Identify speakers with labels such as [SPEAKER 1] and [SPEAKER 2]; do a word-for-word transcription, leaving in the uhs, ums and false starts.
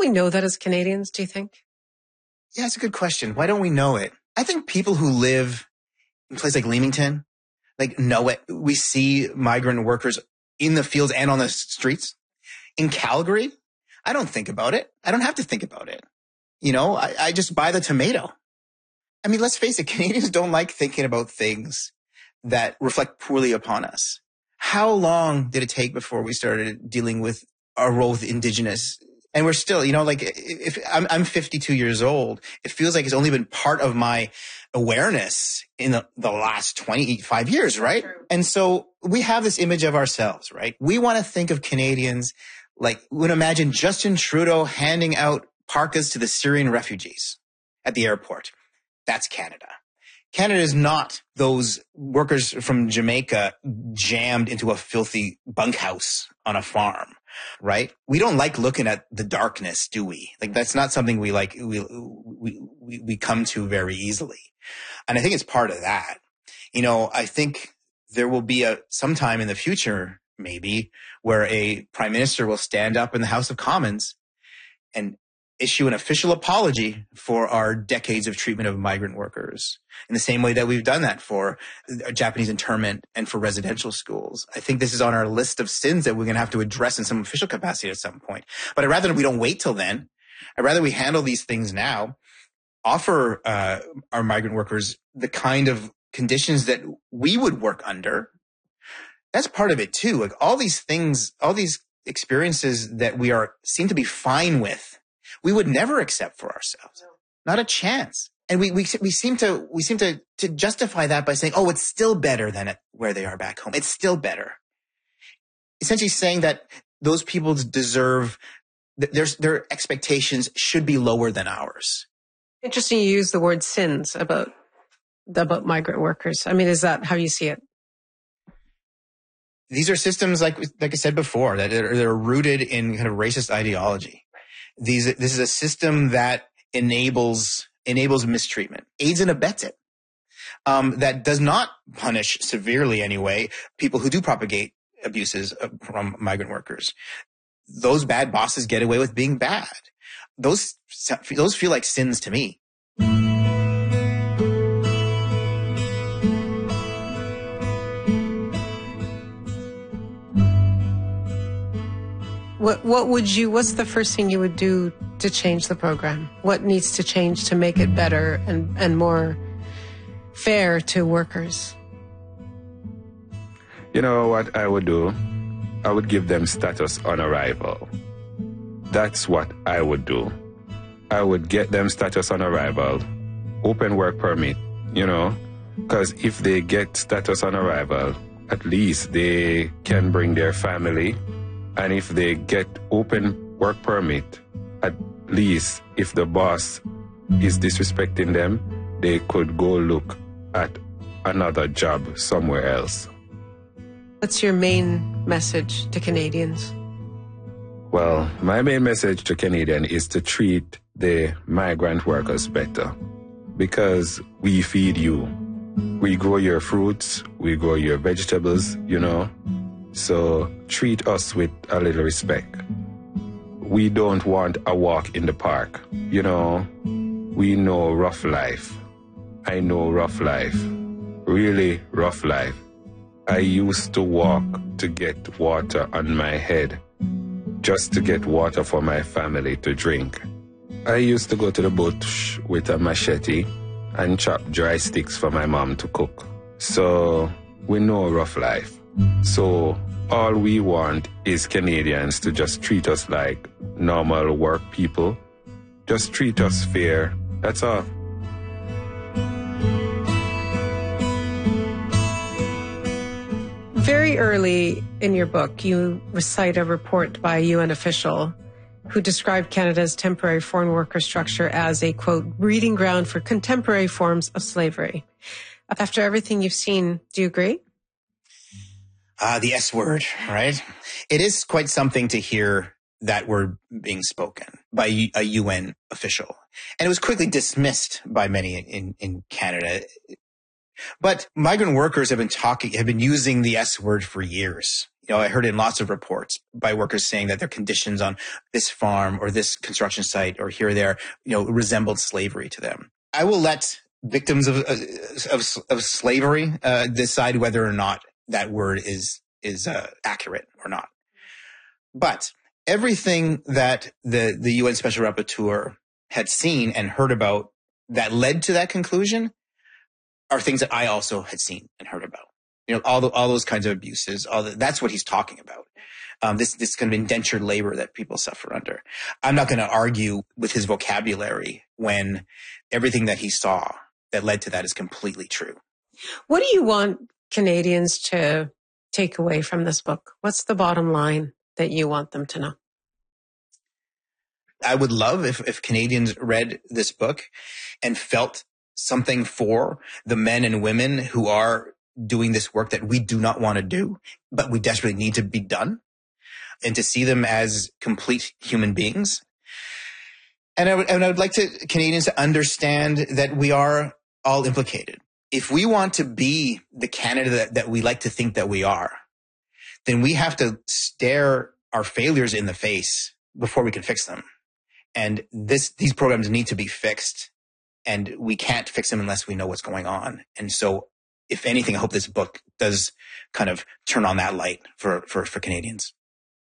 [SPEAKER 1] we know that as Canadians, do you think?
[SPEAKER 2] Yeah, it's a good question. Why don't we know it? I think people who live in places like Leamington, like know it. We see migrant workers in the fields and on the streets. In Calgary, I don't think about it. I don't have to think about it. You know, I, I just buy the tomato. I mean, let's face it, Canadians don't like thinking about things that reflect poorly upon us. How long did it take before we started dealing with our role with Indigenous? And we're still, you know, like if I'm, I'm fifty-two years old, it feels like it's only been part of my awareness in the, the last twenty-five years, right? True. And so we have this image of ourselves, right? We want to think of Canadians like, we would imagine Justin Trudeau handing out parkas to the Syrian refugees at the airport. That's Canada. Canada is not those workers from Jamaica jammed into a filthy bunkhouse on a farm, right? We don't like looking at the darkness, do we? Like, that's not something we like, we, we, we, we come to very easily. And I think it's part of that. You know, I think there will be a, sometime in the future, maybe, where a prime minister will stand up in the House of Commons and issue an official apology for our decades of treatment of migrant workers in the same way that we've done that for Japanese internment and for residential schools. I think this is on our list of sins that we're going to have to address in some official capacity at some point. But I'd rather we don't wait till then. I'd rather we handle these things now, offer uh, our migrant workers the kind of conditions that we would work under. That's part of it too. Like all these things, all these experiences that we are seem to be fine with, we would never accept for ourselves. Not a chance. And we, we, we seem to, we seem to, to justify that by saying, oh, it's still better than it, where they are back home. It's still better. Essentially saying that those people deserve, their, their expectations should be lower than ours.
[SPEAKER 1] Interesting you use the word sins about, about migrant workers. I mean, is that how you see it?
[SPEAKER 2] These are systems, like, like I said before, that are, that are rooted in kind of racist ideology. These, this is a system that enables, enables mistreatment, aids and abets it. Um, that does not punish severely anyway people who do propagate abuses from migrant workers. Those bad bosses get away with being bad. Those, those feel like sins to me.
[SPEAKER 1] What what would you, what's the first thing you would do to change the program? What needs to change to make it better and, and more fair to workers?
[SPEAKER 3] You know what I would do? I would give them status on arrival. That's what I would do. I would get them status on arrival, open work permit, you know, because if they get status on arrival, at least they can bring their family. And if they get open work permit, at least if the boss is disrespecting them, they could go look at another job somewhere else.
[SPEAKER 1] What's your main message to Canadians?
[SPEAKER 3] Well, my main message to Canadians is to treat the migrant workers better, because we feed you. We grow your fruits, we grow your vegetables, you know. So treat us with a little respect. We don't want a walk in the park. You know, we know rough life. I know rough life. Really rough life. I used to walk to get water on my head, just to get water for my family to drink. I used to go to the bush with a machete and chop dry sticks for my mom to cook. So we know rough life. So all we want is Canadians to just treat us like normal work people. Just treat us fair. That's all.
[SPEAKER 1] Very early in your book, you recite a report by a U N official who described Canada's temporary foreign worker structure as a, quote, breeding ground for contemporary forms of slavery. After everything you've seen, do you agree?
[SPEAKER 2] Ah, uh, the S word, right? It is quite something to hear that word being spoken by a U N official. And it was quickly dismissed by many in, in Canada. But migrant workers have been talking, have been using the S word for years. You know, I heard in lots of reports by workers saying that their conditions on this farm or this construction site or here or there, you know, resembled slavery to them. I will let victims of of, of slavery uh, decide whether or not that word is is uh, accurate or not. But everything that the the U N Special Rapporteur had seen and heard about that led to that conclusion are things that I also had seen and heard about. You know, all the, all those kinds of abuses, all the, that's what he's talking about. Um, this, this kind of indentured labor that people suffer under. I'm not going to argue with his vocabulary when everything that he saw that led to that is completely true.
[SPEAKER 1] What do you want Canadians to take away from this book? What's the bottom line that you want them to know?
[SPEAKER 2] I would love if, if Canadians read this book and felt something for the men and women who are doing this work that we do not want to do, but we desperately need to be done, and to see them as complete human beings. And I would, and I would like to Canadians to understand that we are all implicated. If we want to be the Canada that, that we like to think that we are, then we have to stare our failures in the face before we can fix them. And this, these programs need to be fixed, and we can't fix them unless we know what's going on. And so, if anything, I hope this book does kind of turn on that light for, for, for Canadians.